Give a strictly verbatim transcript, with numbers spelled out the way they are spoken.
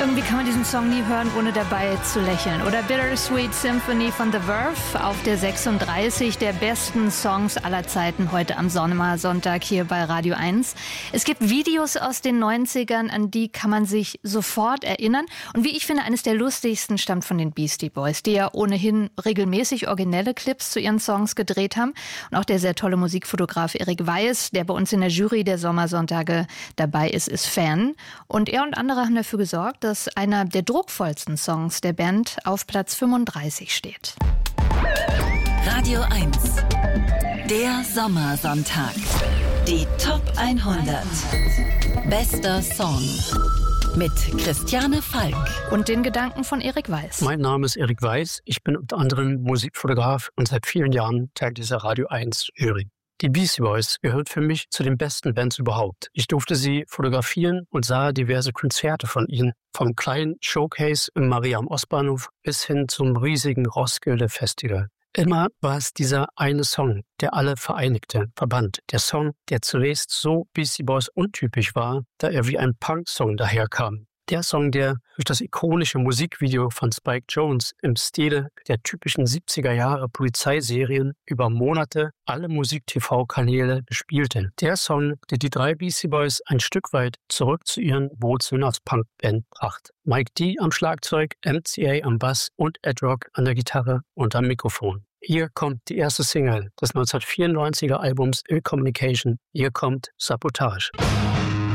Irgendwie kann man diesen Song nie hören, ohne dabei zu lächeln. Oder Bittersweet Symphony von The Verve auf der sechsunddreißig der besten Songs aller Zeiten heute am Sommersonntag hier bei Radio eins. Es gibt Videos aus den neunzigern, an die kann man sich sofort erinnern. Und wie ich finde, eines der lustigsten stammt von den Beastie Boys, die ja ohnehin regelmäßig originelle Clips zu ihren Songs gedreht haben. Und auch der sehr tolle Musikfotograf Erik Weiss, der bei uns in der Jury der Sommersonntage dabei ist, ist Fan. Und er und andere haben dafür gesorgt, dass einer der druckvollsten Songs der Band auf Platz fünfunddreißig steht. Radio eins, der Sommersonntag. Die Top hundert. Bester Song. Mit Christiane Falk. Und den Gedanken von Erik Weiss. Mein Name ist Erik Weiss. Ich bin unter anderem Musikfotograf und seit vielen Jahren Teil dieser Radio eins Jury. Die Beastie Boys gehören für mich zu den besten Bands überhaupt. Ich durfte sie fotografieren und sah diverse Konzerte von ihnen. Vom kleinen Showcase im Maria am Ostbahnhof bis hin zum riesigen Roskilde Festival. Immer war es dieser eine Song, der alle vereinigte, verband. Der Song, der zunächst so Beastie Boys untypisch war, da er wie ein Punk-Song daherkam. Der Song, der durch das ikonische Musikvideo von Spike Jonze im Stile der typischen siebziger Jahre Polizeiserien über Monate alle Musik-T V-Kanäle bespielte. Der Song, der die drei Beastie Boys ein Stück weit zurück zu ihren Wurzeln als Punkband brachte. Mike D. am Schlagzeug, M C A am Bass und Ed Rock an der Gitarre und am Mikrofon. Hier kommt die erste Single des neunzehnhundertvierundneunziger Albums Ill Communication. Hier kommt Sabotage.